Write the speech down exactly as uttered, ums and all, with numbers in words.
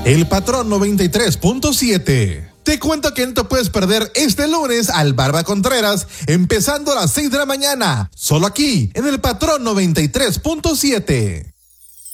El Patrón noventa y tres punto siete. Te cuento que no te puedes perder este lunes al Barba Contreras, empezando a las seis de la mañana, solo aquí en El Patrón noventa y tres punto siete.